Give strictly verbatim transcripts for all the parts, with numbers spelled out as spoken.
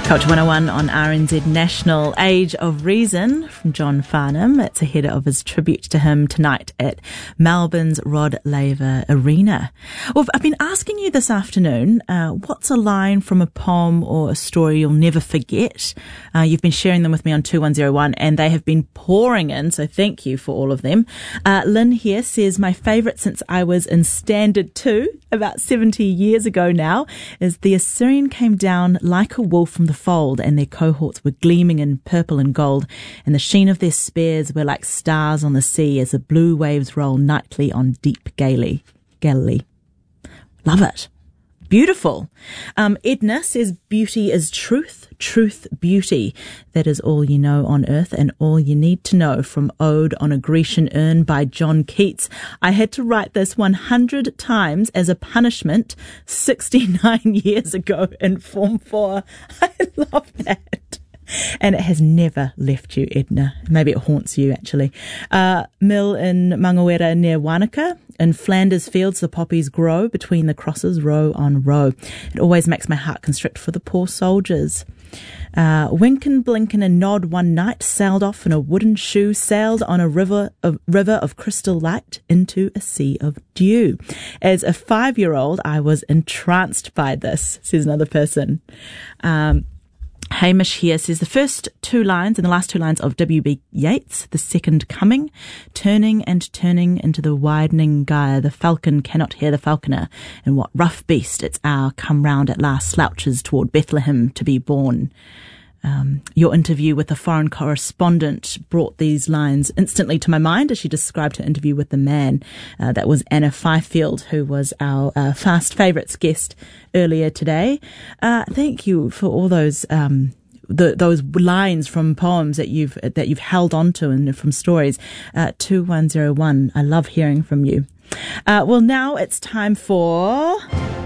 Culture one oh one on R N Z National. Age of Reason from John Farnham. It's ahead of his tribute to him tonight at Melbourne's Rod Laver Arena. Well, I've been asking you this afternoon, uh, what's a line from a poem or a story you'll never forget? Uh, you've been sharing them with me on two one oh one and they have been pouring in, so thank you for all of them. Uh, Lynn here says, my favourite since I was in Standard two, about seventy years ago now, is the Assyrian came down like a wolf from the fold, and their cohorts were gleaming in purple and gold, and the sheen of their spears were like stars on the sea as the blue waves roll nightly on deep Galilee. Galilee. Love it. Beautiful. Um, Edna says, beauty is truth, truth, beauty. That is all you know on earth and all you need to know, from Ode on a Grecian Urn by John Keats. I had to write this one hundred times as a punishment sixty-nine years ago in Form four. I love that. And it has never left you, Edna. Maybe it haunts you, actually. Uh, Mill in Mangawera near Wanaka. In Flanders fields, the poppies grow between the crosses, row on row. It always makes my heart constrict for the poor soldiers. Uh, wink and blink and a nod one night, sailed off in a wooden shoe, sailed on a river of, river of crystal light into a sea of dew. As a five-year-old, I was entranced by this, says another person. Um, Hamish here says the first two lines and the last two lines of W B Yeats, The Second Coming, turning and turning into the widening gyre, the falcon cannot hear the falconer, and what rough beast its hour come round at last slouches toward Bethlehem to be born. Um, your interview with a foreign correspondent brought these lines instantly to my mind as she described her interview with the man. Uh, that was Anna Fifield, who was our uh, Fast Favourites guest earlier today. Uh, thank you for all those um, the, those lines from poems that you've that you've held on to and from stories. Uh, two one oh one. I love hearing from you. Uh, well, now it's time for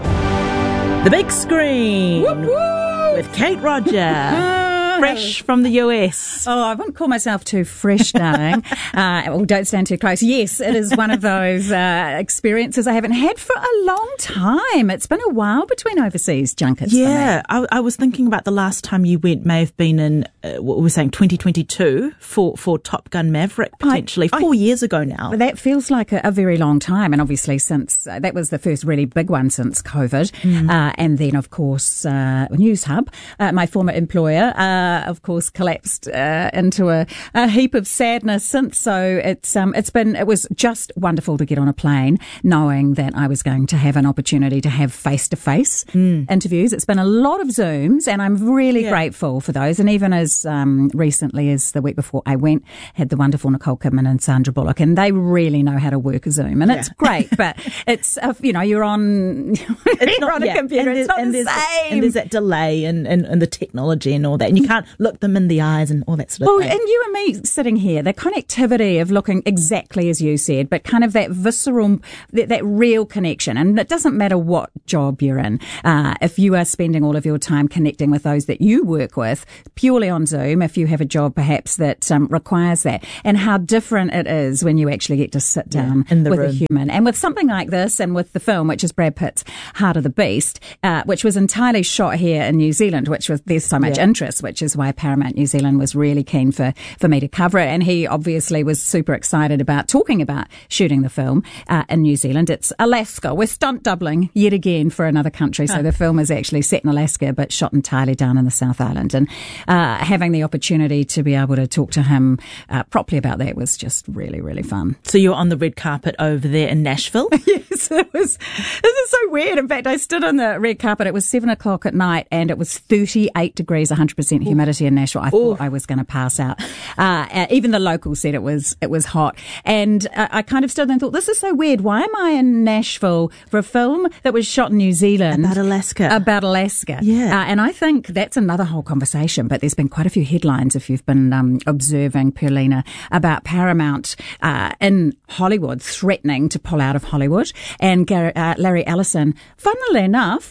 the big screen. Whoop, whoop. With Kate Roger. Fresh from the U S. Oh, I wouldn't call myself too fresh, darling. uh, well, don't stand too close. Yes, it is one of those uh, experiences I haven't had for a long time. It's been a while between overseas junkets. Yeah, I, I was thinking about the last time you went may have been in, uh, what we were saying, twenty twenty-two for, for Top Gun Maverick, potentially, I, four I, years ago now. Well, that feels like a, a very long time. And obviously since, uh, that was the first really big one since COVID. Mm. Uh, and then, of course, uh, News Hub, uh, my former employer, uh, Uh, of course, collapsed uh, into a, a heap of sadness since. So it's um, it's been it was just wonderful to get on a plane, knowing that I was going to have an opportunity to have face to face interviews. It's been a lot of Zooms, and I'm really yeah. grateful for those. And even as um, recently as the week before I went, had the wonderful Nicole Kidman and Sandra Bullock, and they really know how to work a Zoom, and yeah. it's great. But it's uh, you know you're on it's you're not, on a yeah. computer. And it's not and the there's, same. And there's that delay and, and, and the technology and all that, and you can't look them in the eyes and all that sort of well, thing. Well, and you and me sitting here, the connectivity of looking exactly as you said, but kind of that visceral, that, that real connection. And it doesn't matter what job you're in. Uh, if you are spending all of your time connecting with those that you work with purely on Zoom, if you have a job perhaps that um, requires that, and how different it is when you actually get to sit down yeah, in the with room. a human. And with something like this, and with the film, which is Brad Pitt's Heart of the Beast, uh, which was entirely shot here in New Zealand, which was, there's so much yeah. interest, which is why Paramount New Zealand was really keen for, for me to cover it. And he obviously was super excited about talking about shooting the film uh, in New Zealand. It's Alaska. We're stunt doubling yet again for another country. So oh. the film is actually set in Alaska, but shot entirely down in the South Island. And uh, having the opportunity to be able to talk to him uh, properly about that was just really, really fun. So you're on the red carpet over there in Nashville? Yes, it was. This is so weird. In fact, I stood on the red carpet. It was seven o'clock at night and it was thirty-eight degrees, one hundred percent humidity Ooh. in Nashville. I thought Ooh. I was going to pass out. Uh, uh, even the locals said it was it was hot. And uh, I kind of stood there and thought, this is so weird. Why am I in Nashville for a film that was shot in New Zealand? About Alaska. About Alaska. Yeah. Uh, and I think that's another whole conversation. But there's been quite a few headlines, if you've been um, observing, Perlina, about Paramount uh, in Hollywood threatening to pull out of Hollywood. And Gary, uh, Larry Ellison, funnily enough,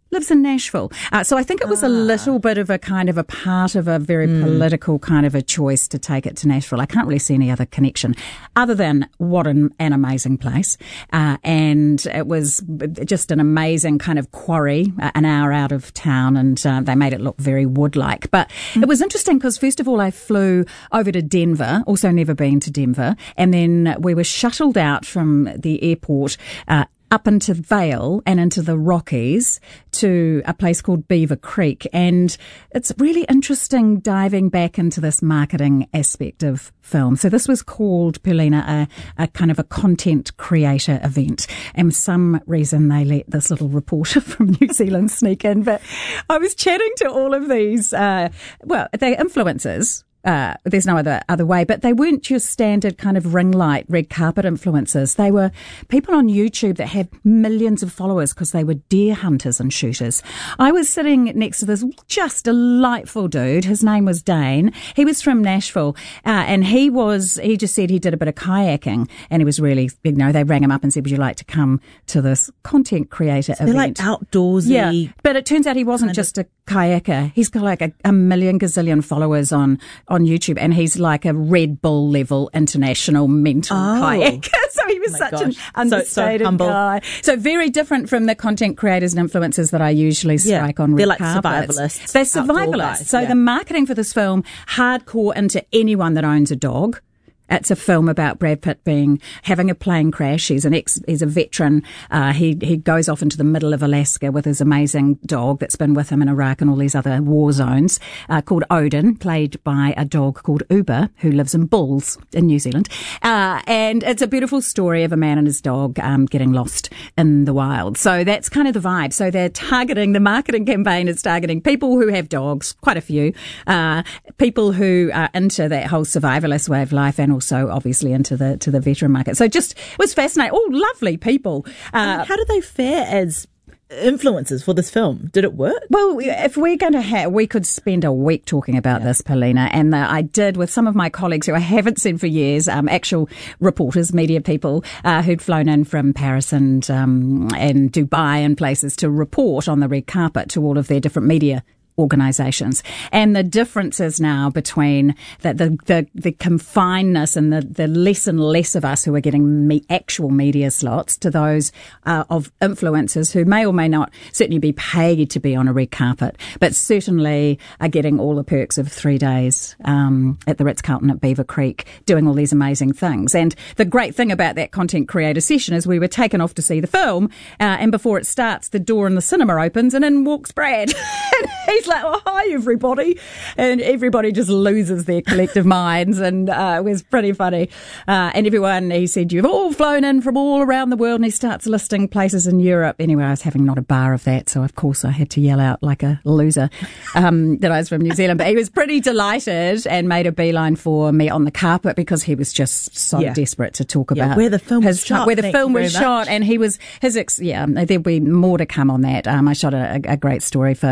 lives in Nashville. Uh, so I think it was ah. a little bit of a kind of a part of a very mm. political kind of a choice to take it to Nashville. I can't really see any other connection other than what an, an amazing place. Uh, and it was just an amazing kind of quarry, uh, an hour out of town, and uh, they made it look very wood-like. But mm. it was interesting because first of all I flew over to Denver, also never been to Denver, and then we were shuttled out from the airport uh, up into Vail and into the Rockies to a place called Beaver Creek. And it's really interesting diving back into this marketing aspect of film. So this was called, Paulina, a, a kind of a content creator event. And for some reason they let this little reporter from New Zealand sneak in. But I was chatting to all of these, uh, well, they're influencers. Uh, there's no other other way, but they weren't your standard kind of ring light, red carpet influencers. They were people on YouTube that had millions of followers because they were deer hunters and shooters. I was sitting next to this just delightful dude. His name was Dane. He was from Nashville, uh, and he was, he just said he did a bit of kayaking, and he was really, you know, they rang him up and said, would you like to come to this content creator so event? They're like outdoorsy. Yeah, but it turns out he wasn't just a kayaker. He's got like a, a million gazillion followers on on YouTube, and he's like a Red Bull level international mental oh. kayaker. So he was oh such gosh. an understated so, so guy. So very different from the content creators and influencers that I usually strike yeah. on red They're like carpets. survivalists. They're survivalists. So yeah. the marketing for this film, hardcore into anyone that owns a dog. It's a film about Brad Pitt being having a plane crash. He's an ex, he's a veteran. Uh, he he goes off into the middle of Alaska with his amazing dog that's been with him in Iraq and all these other war zones, uh, called Odin, played by a dog called Uber, who lives in Bulls in New Zealand. Uh, and it's a beautiful story of a man and his dog um, getting lost in the wild. So that's kind of the vibe. So they're targeting, the marketing campaign is targeting people who have dogs, quite a few, uh, people who are into that whole survivalist way of life, and also obviously into the to the veteran market. So just it was fascinating. All lovely people. Uh, how did they fare as influencers for this film? Did it work? Well, if we're going to have, we could spend a week talking about yeah. this, Paulina, and uh, I did with some of my colleagues who I haven't seen for years, um, actual reporters, media people, uh, who'd flown in from Paris and um, and Dubai and places to report on the red carpet to all of their different media organisations. And the differences now between the the, the, the confinedness and the, the less and less of us who are getting me, actual media slots to those uh, of influencers who may or may not certainly be paid to be on a red carpet, but certainly are getting all the perks of three days um, at the Ritz-Carlton at Beaver Creek doing all these amazing things. And the great thing about that content creator session is we were taken off to see the film, uh, and before it starts, the door in the cinema opens and in walks Brad. And he's like, oh, hi, everybody. And everybody just loses their collective minds. And uh, it was pretty funny. Uh, and everyone, he said, you've all flown in from all around the world. And he starts listing places in Europe. Anyway, I was having not a bar of that. So, of course, I had to yell out like a loser um, that I was from New Zealand. But he was pretty delighted and made a beeline for me on the carpet because he was just so yeah. desperate to talk yeah, about where the film his, was shot. Where the film was shot. And he was, his ex, yeah, there'll be more to come on that. Um, I shot a, a great story for,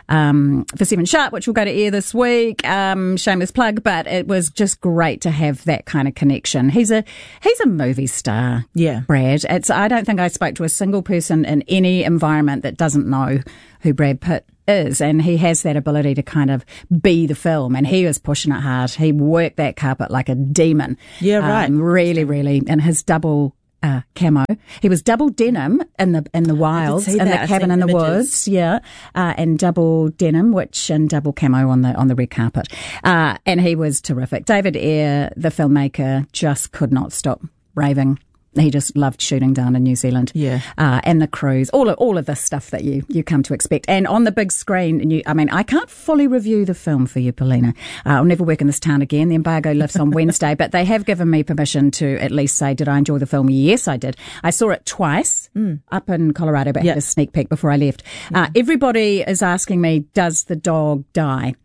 um, for Seven Sharp, which will go to air this week. Um, shameless plug, but it was just great to have that kind of connection. He's a he's a movie star, yeah, Brad. It's I don't think I spoke to a single person in any environment that doesn't know who Brad Pitt is, and he has that ability to kind of be the film, and he was pushing it hard. He worked that carpet like a demon. Yeah, right. Um, really, really, and his double. Uh, camo. He was double denim in the in the wilds, in that. the cabin in the images. woods, yeah, uh, and double denim, which and double camo on the on the red carpet, uh, and he was terrific. David Ayer, the filmmaker, just could not stop raving. He just loved shooting down in New Zealand, yeah, uh, and the crews, all of all of this stuff that you you come to expect, and on the big screen. And you, I mean, I can't fully review the film for you, Paulina. Uh, I'll never work in this town again. The embargo lifts on Wednesday, but they have given me permission to at least say, did I enjoy the film? Yes, I did. I saw it twice mm. up in Colorado, but yep. had a sneak peek before I left. Yeah. Uh, everybody is asking me, does the dog die?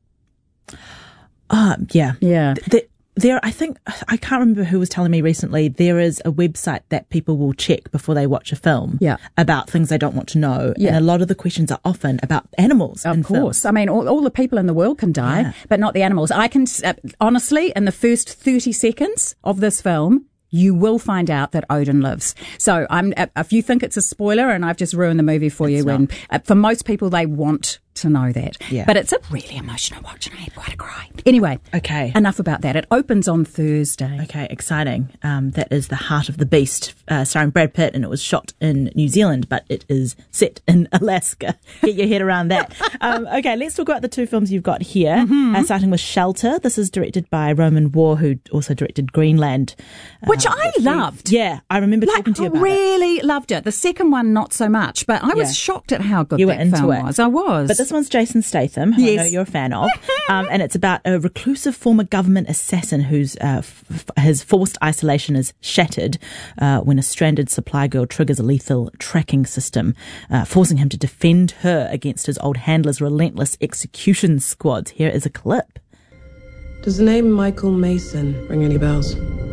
Uh, yeah, yeah. The, There, I think, I can't remember who was telling me recently, there is a website that people will check before they watch a film yeah. about things they don't want to know. Yeah. And a lot of the questions are often about animals. Of in course. films. I mean, all, all the people in the world can die, yeah. but not the animals. I can, uh, honestly, in the first thirty seconds of this film, you will find out that Odin lives. So I'm, if you think it's a spoiler and I've just ruined the movie for it's you, not. and uh, for most people, they want to know that. Yeah. But it's a really emotional watch and I had quite a cry. Anyway, okay. enough about that. It opens on Thursday. Okay, exciting. Um, that is The Heart of the Beast, uh, starring Brad Pitt, and it was shot in New Zealand, but it is set in Alaska. Get your head around that. Um, okay, let's talk about the two films you've got here, mm-hmm. uh, starting with Shelter. This is directed by Roman Waugh, who also directed Greenland. Which uh, I loved. Yeah, I remember like, talking to you about really it. loved it. The second one, not so much, but I was yeah. shocked at how good you that were into film it. was. I was. But this one's Jason Statham, who yes. I know you're a fan of, um, and it's about a reclusive former government assassin whose uh, f- his forced isolation is shattered uh, when a stranded supply girl triggers a lethal tracking system, uh, forcing him to defend her against his old handler's relentless execution squads. Here is a clip. Does the name Michael Mason ring any bells?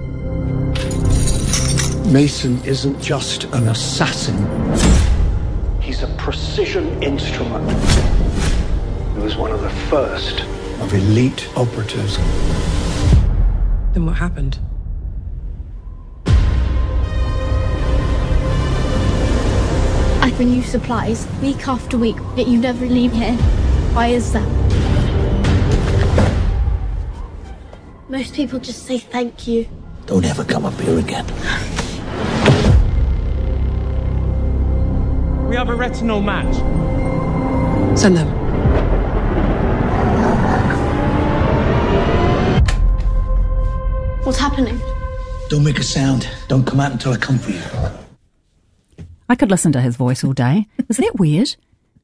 Mason isn't just an assassin. He's a precision instrument. He was one of the first of elite operatives. Then what happened? I bring you supplies week after week, yet you never leave here. Why is that? Most people just say thank you. Don't ever come up here again. We have a retinal match. Send them. What's happening? Don't make a sound. Don't come out until I come for you. I could listen to his voice all day. Is that weird?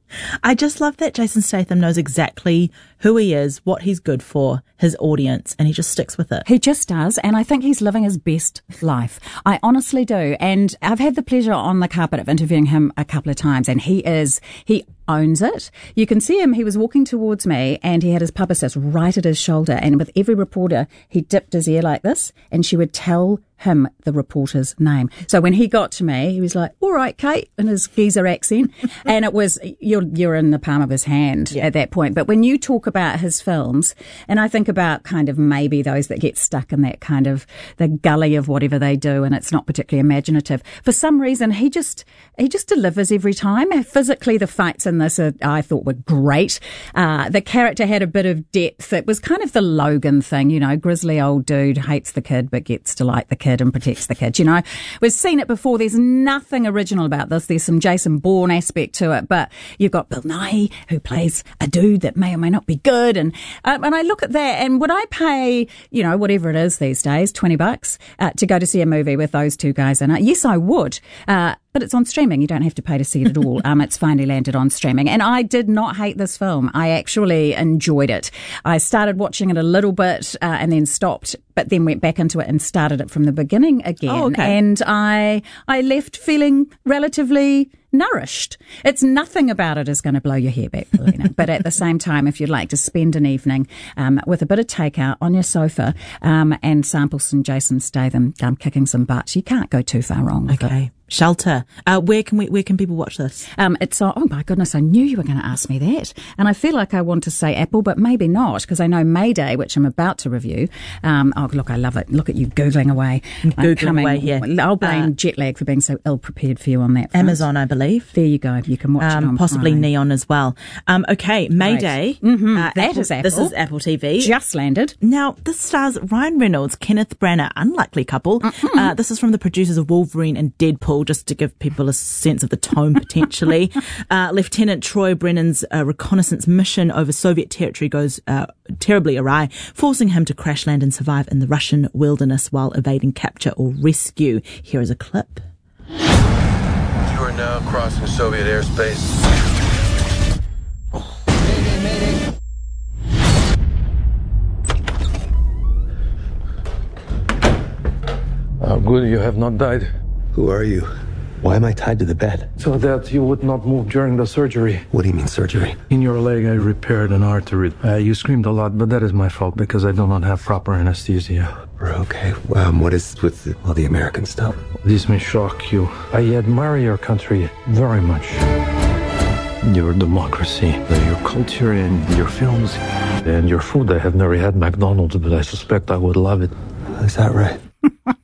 I just love that Jason Statham knows exactly who he is, what he's good for, his audience, and he just sticks with it. He just does, and I think he's living his best life. I honestly do. And I've had the pleasure on the carpet of interviewing him a couple of times, and he is, he owns it. You can see him, he was walking towards me, and he had his publicist right at his shoulder, and with every reporter, he dipped his ear like this, and she would tell him the reporter's name. So when he got to me, he was like, all right, Kate, in his geezer accent. And it was, you're, you're in the palm of his hand yeah. at that point. But when you talk about his films, and I think about kind of maybe those that get stuck in that kind of the gully of whatever they do, and it's not particularly imaginative. For some reason, he just, he just delivers every time. Physically, the fights in this are, I thought were great. Uh, the character had a bit of depth. It was kind of the Logan thing, you know, grizzly old dude, hates the kid, but gets to like the kid and protects the kid. You know, we've seen it before. There's nothing original about this. There's some Jason Bourne aspect to it, but you've got Bill Nighy who plays a dude that may or may not be good. And um, and I look at that, and would I pay, you know, whatever it is these days, twenty bucks uh, to go to see a movie with those two guys in it? Yes, I would. Uh, But it's on streaming. You don't have to pay to see it at all. Um, it's finally landed on streaming. And I did not hate this film. I actually enjoyed it. I started watching it a little bit uh, and then stopped, but then went back into it and started it from the beginning again. Oh, okay. And I I left feeling relatively nourished. It's nothing about it is going to blow your hair back, Paulina. But at the same time, if you'd like to spend an evening um, with a bit of takeout on your sofa um, and sample some Jason Statham um, kicking some butt, you can't go too far wrong with Okay. it. Shelter. Uh, where can we? Where can people watch this? Um, it's on, oh my goodness, I knew you were going to ask me that, and I feel like I want to say Apple, but maybe not, because I know Mayday, which I'm about to review. Um, oh look, I love it. Look at you googling away, Googling coming, away. Yeah, I'll blame uh, jet lag for being so ill prepared for you on that front. Amazon, I believe. There you go. You can watch Um, it on possibly Prime. Neon as well. Um, okay, Mayday. Mm-hmm. Uh, That Apple, is Apple. This is Apple T V. Just landed. Now, this stars Ryan Reynolds, Kenneth Branagh, unlikely couple. Mm-hmm. Uh, this is from the producers of Wolverine and Deadpool, just to give people a sense of the tone potentially. uh, Lieutenant Troy Brennan's uh, reconnaissance mission over Soviet territory goes uh, terribly awry, forcing him to crash land and survive in the Russian wilderness while evading capture or rescue. Here is a clip. You are now crossing Soviet airspace. How good you have not died. Who are you? Why am I tied to the bed? So that you would not move during the surgery. What do you mean surgery? In your leg, I repaired an artery. Uh, you screamed a lot, but that is my fault because I do not have proper anesthesia. Okay, um, what is with the, all the American stuff? This may shock you. I admire your country very much. Your democracy, your culture, and your films, and your food. I have never had McDonald's, but I suspect I would love it. Is that right?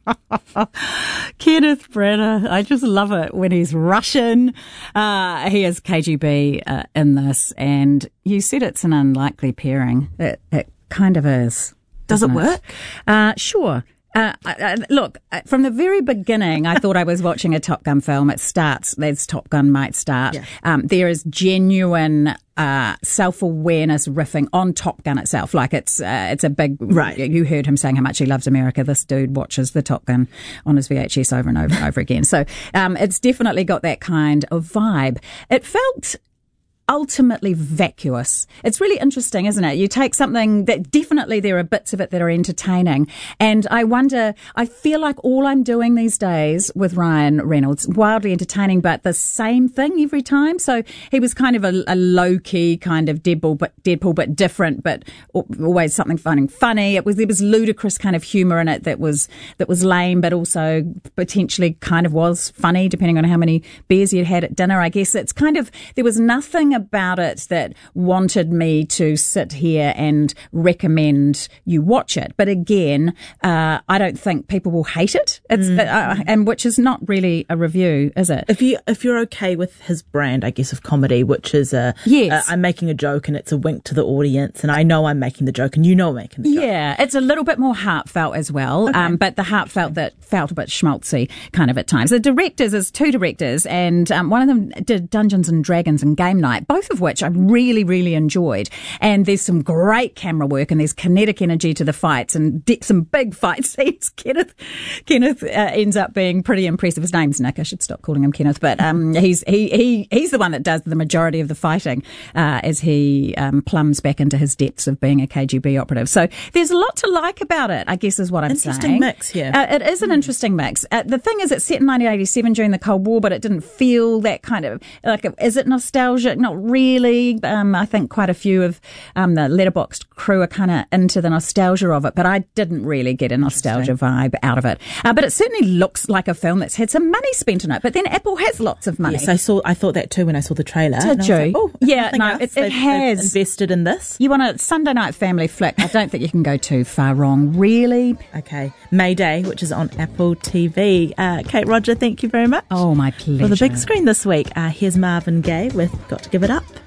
Kenneth Branagh, I just love it when he's Russian. Uh, he is K G B uh, in this, and you said it's an unlikely pairing. It, it kind of is. Does it doesn't work? Uh, sure. Uh, uh, look, uh, from the very beginning, I thought I was watching a Top Gun film. It starts as Top Gun might start. Yeah. Um, there is genuine uh, self-awareness riffing on Top Gun itself. Like it's uh, it's a big... Right. You heard him saying how much he loves America. This dude watches the Top Gun on his V H S over and over and over again. So um, it's definitely got that kind of vibe. It felt ultimately vacuous. It's really interesting, isn't it? You take something that definitely there are bits of it that are entertaining. And I wonder, I feel like all I'm doing these days with Ryan Reynolds, wildly entertaining, but the same thing every time. So he was kind of a, a low-key kind of Deadpool, but Deadpool, but different, but always something funny. Funny. It was, there was ludicrous kind of humour in it that was, that was lame, but also potentially kind of was funny, depending on how many beers you had had at dinner. I guess it's kind of, there was nothing about it that wanted me to sit here and recommend you watch it. But again, uh, I don't think people will hate it. It's mm. uh, and which is not really a review, is it? If you if you're okay with his brand, I guess, of comedy, which is a yes, uh, I'm making a joke and it's a wink to the audience, and I know I'm making the joke and you know I'm making the joke. Yeah, it's a little bit more heartfelt as well, okay. um, but the heartfelt that felt a bit schmaltzy kind of at times. The directors is two directors, and um, one of them did Dungeons and Dragons and Game Night, both of which I really, really enjoyed. And there's some great camera work and there's kinetic energy to the fights and de- some big fight scenes. Kenneth Kenneth uh, ends up being pretty impressive. His name's Nick. I should stop calling him Kenneth, but um, he's he he he's the one that does the majority of the fighting uh, as he um, plumbs back into his depths of being a K G B operative. So there's a lot to like about it, I guess is what I'm interesting saying. Interesting mix here. Uh, it is an mm. interesting mix. Uh, the thing is, it's set in nineteen eighty-seven during the Cold War, but it didn't feel that kind of like. Is it nostalgic? Not really. Um, I think quite a few of um, the Letterboxd crew are kind of into the nostalgia of it, but I didn't really get a nostalgia vibe out of it. Uh, but it certainly looks like a film that's had some money spent on it. But then Apple has lots of money. Yes, I saw. I thought that too when I saw the trailer. Did you? Like, oh, yeah, no, it, it they've, has they've invested in this. You want a Sunday night family flick? I don't think you can go too far wrong, really. Okay, Mayday, which is on Apple T V. Uh, Kate Roger, thank you very much. Oh, my pleasure. For the big screen this week, uh, here's Marvin Gaye with "Got to Give It Up."